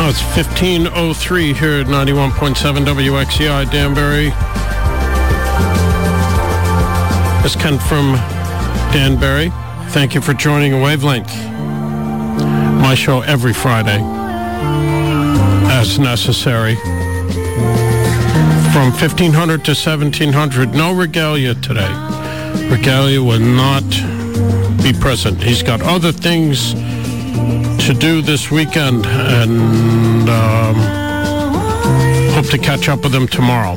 Oh, it's 15:03 here at 91.7 WXCI Danbury. It's Ken from Danbury. Thank you for joining a Wavelength. My show every Friday, as necessary. From 1500 to 1700. No Regalia today. Regalia will not be present. He's got other things to do this weekend, and hope to catch up with him tomorrow.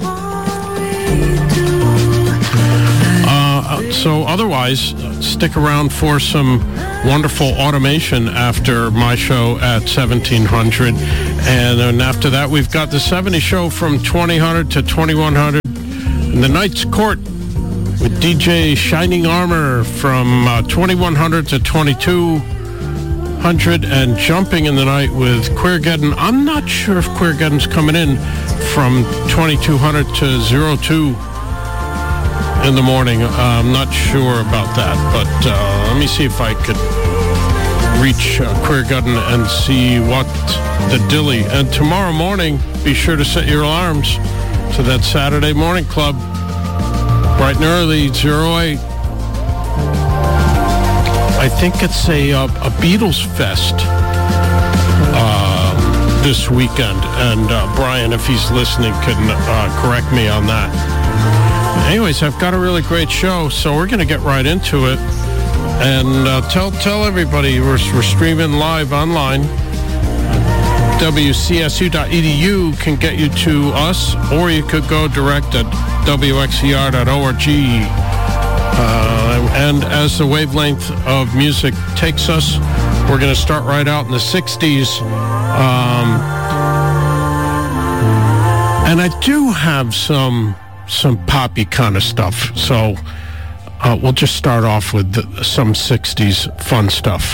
So otherwise, stick around for some wonderful automation after my show at 1700. And then after that, we've got the 70 show from 2000 to 2100. And the Night's Court with DJ Shining Armor from 2100 to 2200. And jumping in the night with Queergeddon. I'm not sure if Queergeddon's coming in from 2200 to 02 in the morning. I'm not sure about that, but let me see if I could reach Queergeddon and see what the dilly. And tomorrow morning, be sure to set your alarms to that Saturday morning club, bright and early, 08. I think it's a Beatles fest this weekend, and Brian, if he's listening, can correct me on that. Anyways, I've got a really great show, so we're going to get right into it. And tell everybody we're streaming live online. WCSU.edu can get you to us, or you could go direct at WXCR.org. And as the wavelength of music takes us, we're going to start right out in the 60s. And I do have some poppy kind of stuff, so we'll just start off with some 60s fun stuff.